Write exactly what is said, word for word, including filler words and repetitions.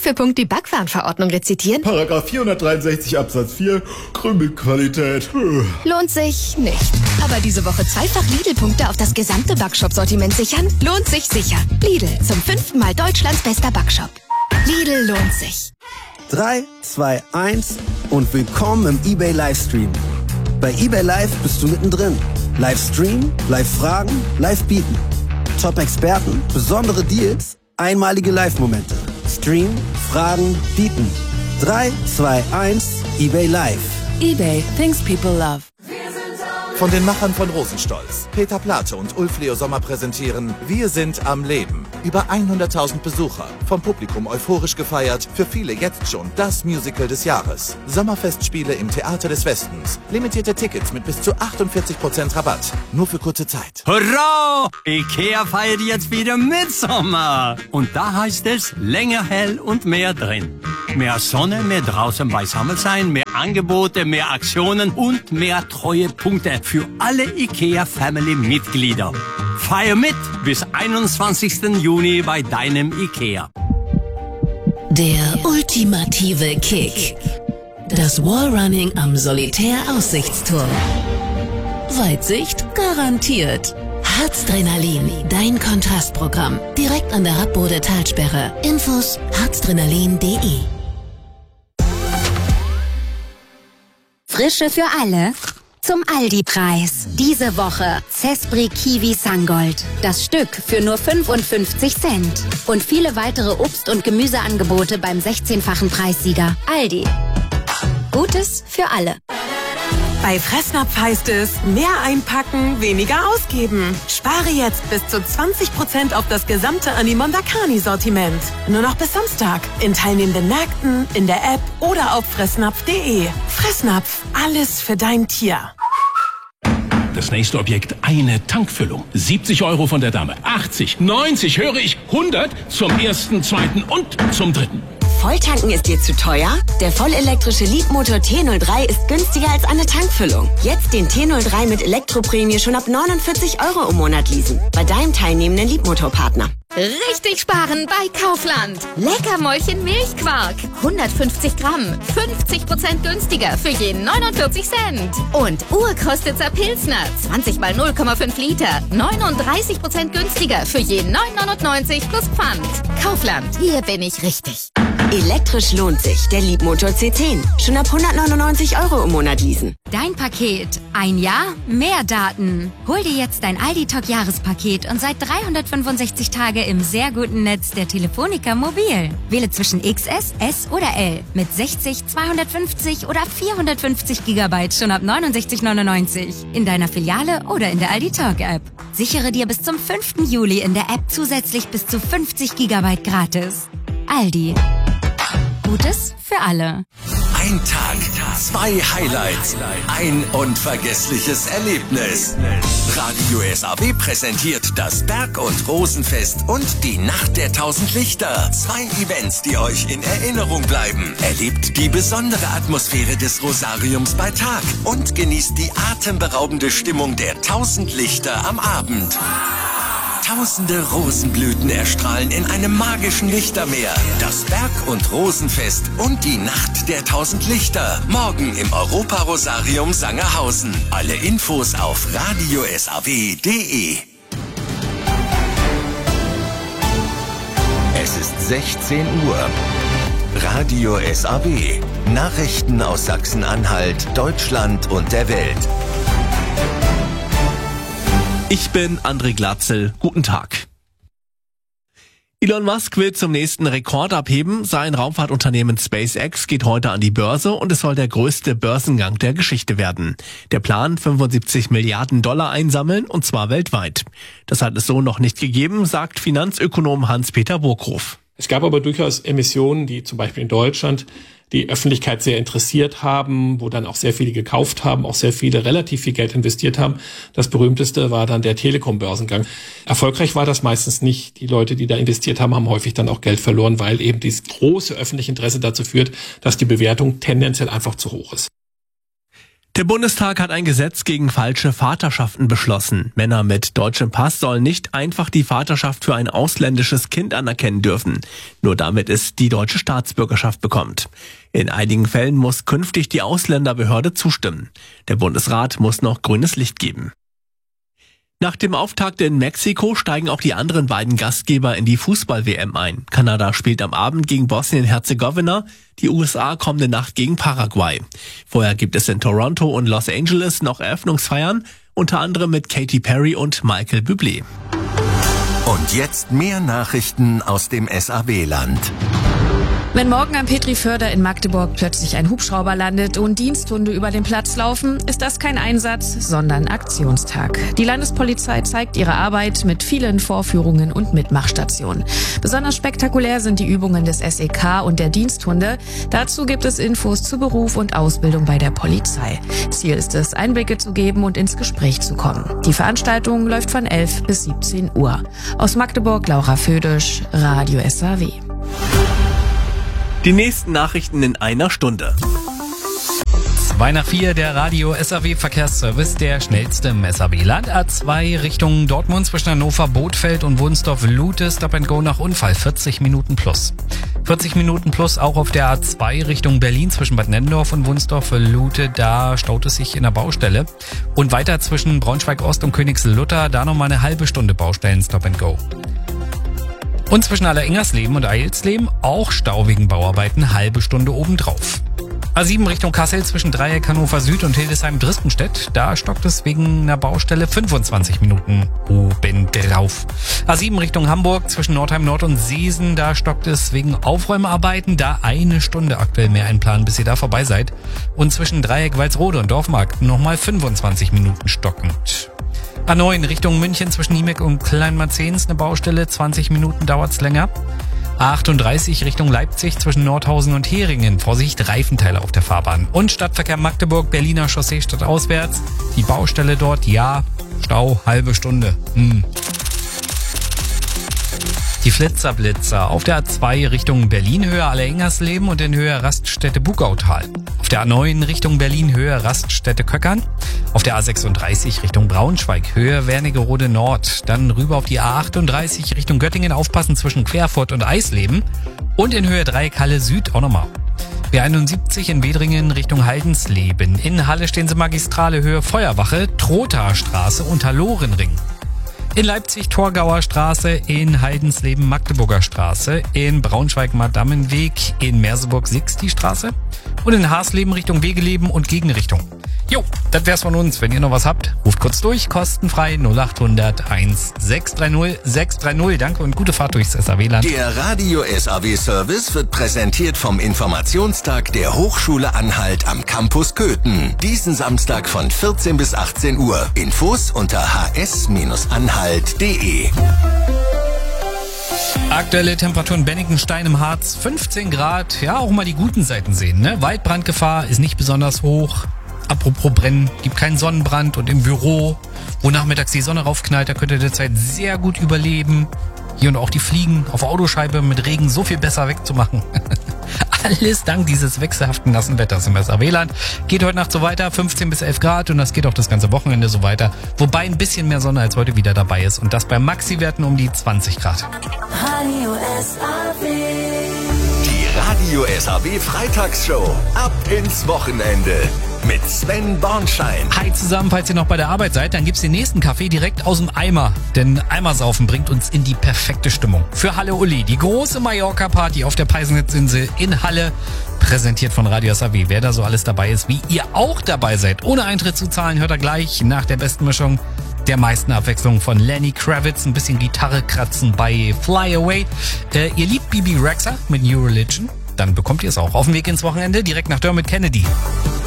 für Punkt die Backwarenverordnung rezitieren? Paragraph vierhundertdreiundsechzig Absatz vier, Krümelqualität. Lohnt sich nicht. Aber diese Woche zweifach Lidl-Punkte auf das gesamte Backshop-Sortiment sichern? Lohnt sich sicher. Lidl, zum fünften Mal Deutschlands bester Backshop. Lidl lohnt sich. drei, zwei, eins und willkommen im eBay Livestream. Bei eBay Live bist du mittendrin. Livestream, Live-Fragen, Live-Bieten. Top-Experten, besondere Deals, einmalige Live-Momente. Stream, Fragen, Bieten. drei, zwei, eins, eBay Live. eBay, things people love. Von den Machern von Rosenstolz, Peter Plate und Ulf Leo Sommer präsentieren Wir sind am Leben. Über hunderttausend Besucher, vom Publikum euphorisch gefeiert, für viele jetzt schon das Musical des Jahres. Sommerfestspiele im Theater des Westens. Limitierte Tickets mit bis zu achtundvierzig Prozent Rabatt. Nur für kurze Zeit. Hurra! Ikea feiert jetzt wieder Mitsommer. Und da heißt es länger hell und mehr drin. Mehr Sonne, mehr draußen beisammen sein, mehr Angebote, mehr Aktionen und mehr Treuepunkte für alle IKEA-Family-Mitglieder. Feier mit bis einundzwanzigsten Juni bei deinem IKEA. Der ultimative Kick. Das Wallrunning am Solitär-Aussichtsturm. Weitsicht garantiert. Harzdrenalin, dein Kontrastprogramm. Direkt an der Happbode Talsperre. Infos harzdrenalin punkt de. Frische für alle zum Aldi-Preis. Diese Woche Cespri Kiwi Sangold. Das Stück für nur fünfundfünfzig Cent. Und viele weitere Obst- und Gemüseangebote beim sechzehnfachen Preissieger. Aldi. Gutes für alle. Bei Fressnapf heißt es, mehr einpacken, weniger ausgeben. Spare jetzt bis zu zwanzig Prozent auf das gesamte Animondakani-Sortiment. Nur noch bis Samstag. In teilnehmenden Märkten, in der App oder auf fressnapf punkt de. Fressnapf, alles für dein Tier. Das nächste Objekt, eine Tankfüllung. siebzig Euro von der Dame. achtzig, neunzig, höre ich, hundert zum ersten, zweiten und zum dritten. Volltanken ist dir zu teuer? Der vollelektrische Leapmotor T null drei ist günstiger als eine Tankfüllung. Jetzt den T null drei mit Elektroprämie schon ab neunundvierzig Euro im Monat leasen. Bei deinem teilnehmenden Leapmotor-Partner. Richtig sparen bei Kaufland. Leckermäulchen Milchquark. hundertfünfzig Gramm. fünfzig Prozent günstiger für jeden neunundvierzig Cent. Und Urkostitzer Pilsner. zwanzig mal null Komma fünf Liter. neununddreißig Prozent günstiger für jeden neun neunundneunzig plus Pfand. Kaufland. Hier bin ich richtig. Elektrisch lohnt sich. Der Leapmotor C zehn. Schon ab hundertneunundneunzig Euro im Monat leasen. Dein Paket. Ein Jahr, mehr Daten. Hol dir jetzt dein Aldi-Talk-Jahrespaket und seit dreihundertfünfundsechzig Tage im sehr guten Netz der Telefonica Mobil. Wähle zwischen X S, S oder L mit sechzig, zweihundertfünfzig oder vierhundertfünfzig Gigabyte schon ab neunundsechzig neunundneunzig. In deiner Filiale oder in der Aldi Talk App. Sichere dir bis zum fünften Juli in der App zusätzlich bis zu fünfzig Gigabyte gratis. Aldi. Gutes für alle. Ein Tag, zwei Highlights, ein unvergessliches Erlebnis. Radio S A W präsentiert das Berg- und Rosenfest und die Nacht der Tausend Lichter. Zwei Events, die euch in Erinnerung bleiben. Erlebt die besondere Atmosphäre des Rosariums bei Tag und genießt die atemberaubende Stimmung der Tausend Lichter am Abend. Tausende Rosenblüten erstrahlen in einem magischen Lichtermeer. Das Berg- und Rosenfest und die Nacht der Tausend Lichter. Morgen im Europa-Rosarium Sangerhausen. Alle Infos auf radio s a w punkt de. Es ist sechzehn Uhr. Radio S A W. Nachrichten aus Sachsen-Anhalt, Deutschland und der Welt. Ich bin André Glatzel. Guten Tag. Elon Musk will zum nächsten Rekord abheben. Sein Raumfahrtunternehmen SpaceX geht heute an die Börse und es soll der größte Börsengang der Geschichte werden. Der Plan, fünfundsiebzig Milliarden Dollar einsammeln, und zwar weltweit. Das hat es so noch nicht gegeben, sagt Finanzökonom Hans-Peter Burghoff. Es gab aber durchaus Emissionen, die zum Beispiel in Deutschland die Öffentlichkeit sehr interessiert haben, wo dann auch sehr viele gekauft haben, auch sehr viele relativ viel Geld investiert haben. Das berühmteste war dann der Telekom-Börsengang. Erfolgreich war das meistens nicht. Die Leute, die da investiert haben, haben häufig dann auch Geld verloren, weil eben dieses große öffentliche Interesse dazu führt, dass die Bewertung tendenziell einfach zu hoch ist. Der Bundestag hat ein Gesetz gegen falsche Vaterschaften beschlossen. Männer mit deutschem Pass sollen nicht einfach die Vaterschaft für ein ausländisches Kind anerkennen dürfen, nur damit es die deutsche Staatsbürgerschaft bekommt. In einigen Fällen muss künftig die Ausländerbehörde zustimmen. Der Bundesrat muss noch grünes Licht geben. Nach dem Auftakt in Mexiko steigen auch die anderen beiden Gastgeber in die Fußball-W M ein. Kanada spielt am Abend gegen Bosnien-Herzegowina, die U S A kommende Nacht gegen Paraguay. Vorher gibt es in Toronto und Los Angeles noch Eröffnungsfeiern, unter anderem mit Katy Perry und Michael Bublé. Und jetzt mehr Nachrichten aus dem S A W-Land. Wenn morgen am Petriförder in Magdeburg plötzlich ein Hubschrauber landet und Diensthunde über den Platz laufen, ist das kein Einsatz, sondern Aktionstag. Die Landespolizei zeigt ihre Arbeit mit vielen Vorführungen und Mitmachstationen. Besonders spektakulär sind die Übungen des S E K und der Diensthunde. Dazu gibt es Infos zu Beruf und Ausbildung bei der Polizei. Ziel ist es, Einblicke zu geben und ins Gespräch zu kommen. Die Veranstaltung läuft von elf bis siebzehn Uhr. Aus Magdeburg, Laura Födisch, Radio S A W. Die nächsten Nachrichten in einer Stunde. zwei nach vier, der Radio S A W Verkehrsservice, der schnellste im S A W-Land. A zwei Richtung Dortmund zwischen Hannover, Bothfeld und Wunsdorf-Lute, Stop and Go nach Unfall, vierzig Minuten plus. vierzig Minuten plus auch auf der A zwei Richtung Berlin zwischen Bad Nennendorf und Wunsdorf-Lute, da staut es sich in der Baustelle. Und weiter zwischen Braunschweig-Ost und Königslutter, da nochmal eine halbe Stunde Baustellen, Stop and Go. Und zwischen Allerengersleben und Eilsleben auch Stau wegen Bauarbeiten, halbe Stunde obendrauf. A sieben Richtung Kassel zwischen Dreieck Hannover Süd und Hildesheim-Dristenstedt, da stockt es wegen einer Baustelle fünfundzwanzig Minuten obendrauf. A sieben Richtung Hamburg zwischen Nordheim Nord und Seesen, da stockt es wegen Aufräumarbeiten, da eine Stunde aktuell mehr einplanen, bis ihr da vorbei seid. Und zwischen Dreieck Walsrode und Dorfmarkt nochmal fünfundzwanzig Minuten stockend. A neun Richtung München zwischen Niemek und Kleinmarzens eine Baustelle, zwanzig Minuten dauert's länger. A achtunddreißig Richtung Leipzig zwischen Nordhausen und Heringen, Vorsicht, Reifenteile auf der Fahrbahn. Und Stadtverkehr Magdeburg, Berliner Chaussee stadtauswärts, die Baustelle dort, ja, Stau, halbe Stunde. Hm. Die Flitzerblitzer auf der A zwei Richtung Berlin, Höhe Allerengersleben und in Höhe Raststätte Bugautal. Auf der A neun Richtung Berlin, Höhe Raststätte Köckern. Auf der A sechsunddreißig Richtung Braunschweig, Höhe Wernigerode Nord. Dann rüber auf die A achtunddreißig Richtung Göttingen, aufpassen zwischen Querfurt und Eisleben. Und in Höhe Dreieck Halle Süd auch nochmal. B einundsiebzig in Wedringen Richtung Haldensleben. In Halle stehen sie Magistrale, Höhe Feuerwache, Trothaer Straße und Lorenring. In Leipzig Torgauer Straße, in Heidensleben Magdeburger Straße, in Braunschweig Madammenweg, in Merseburg Sixti Straße und in Haarsleben Richtung Wegeleben und Gegenrichtung. Jo, das wär's von uns. Wenn ihr noch was habt, ruft kurz durch, kostenfrei null acht hundert eins sechs drei null sechs drei null. Danke und gute Fahrt durchs S A W-Land. Der Radio S A W Service wird präsentiert vom Informationstag der Hochschule Anhalt am Campus Köthen. Diesen Samstag von vierzehn bis achtzehn Uhr. Infos unter h s anhalt punkt d e. Aktuelle Temperatur in Bennigenstein im Harz, fünfzehn Grad. Ja, auch mal die guten Seiten sehen, ne? Waldbrandgefahr ist nicht besonders hoch. Apropos Brennen, gibt keinen Sonnenbrand und im Büro, wo nachmittags die Sonne raufknallt, da könnt ihr derzeit sehr gut überleben. Hier und auch die Fliegen auf der Autoscheibe mit Regen so viel besser wegzumachen. Alles dank dieses wechselhaften nassen Wetters im S A W-Land. Geht heute Nacht so weiter, fünfzehn bis elf Grad und das geht auch das ganze Wochenende so weiter. Wobei ein bisschen mehr Sonne als heute wieder dabei ist und das bei Maxi-Werten um die zwanzig Grad. Radio S A W. Die Radio S A W Freitagsshow. Ab ins Wochenende. Mit Sven Bornschein. Hi zusammen, falls ihr noch bei der Arbeit seid, dann gibt's den nächsten Kaffee direkt aus dem Eimer. Denn Eimersaufen bringt uns in die perfekte Stimmung. Für Halle Uli, die große Mallorca-Party auf der Peißnitzinsel in Halle. Präsentiert von Radio S A W. Wer da so alles dabei ist, wie ihr auch dabei seid. Ohne Eintritt zu zahlen, hört ihr gleich nach der besten Mischung der meisten Abwechslung von Lenny Kravitz. Ein bisschen Gitarre kratzen bei Fly Away. Äh, ihr liebt Bibi Rexha mit New Religion. Dann bekommt ihr es auch auf dem Weg ins Wochenende direkt nach Dermot Kennedy.